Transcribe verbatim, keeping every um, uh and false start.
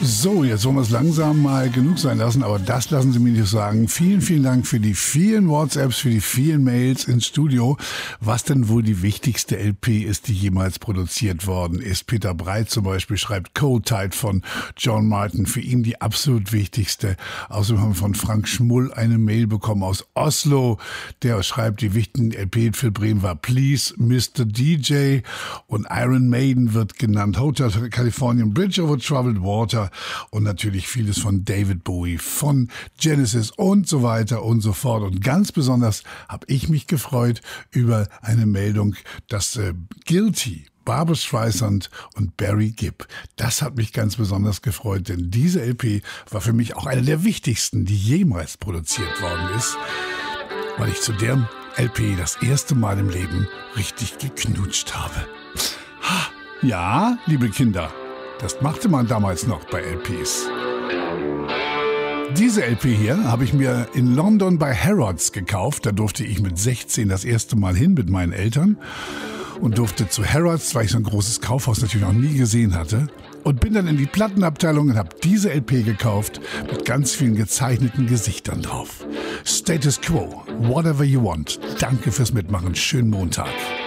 So, jetzt wollen wir es langsam mal genug sein lassen, aber das lassen Sie mich nicht sagen. Vielen, vielen Dank für die vielen WhatsApps, für die vielen Mails ins Studio. Was denn wohl die wichtigste L P ist, die jemals produziert worden ist? Peter Breit zum Beispiel schreibt Cold Tide von John Martin, für ihn die absolut wichtigste. Außerdem haben wir von Frank Schmull eine Mail bekommen aus Oslo. Der schreibt, die wichtigen L P für Bremen war Please, Mister D J und Iron Maiden wird genannt. Hotel Californian, Bridge over Troubled Water. Und natürlich vieles von David Bowie, von Genesis und so weiter und so fort. Und ganz besonders habe ich mich gefreut über eine Meldung, dass äh, Guilty, Barbra Streisand und Barry Gibb. Das hat mich ganz besonders gefreut, denn diese L P war für mich auch eine der wichtigsten, die jemals produziert worden ist, weil ich zu der L P das erste Mal im Leben richtig geknutscht habe. Ha, ja, liebe Kinder. Das machte man damals noch bei L Ps. Diese L P hier habe ich mir in London bei Harrods gekauft. Da durfte ich mit sechzehn das erste Mal hin mit meinen Eltern und durfte zu Harrods, weil ich so ein großes Kaufhaus natürlich noch nie gesehen hatte. Und bin dann in die Plattenabteilung und habe diese L P gekauft mit ganz vielen gezeichneten Gesichtern drauf. Status Quo, whatever you want. Danke fürs Mitmachen. Schönen Montag.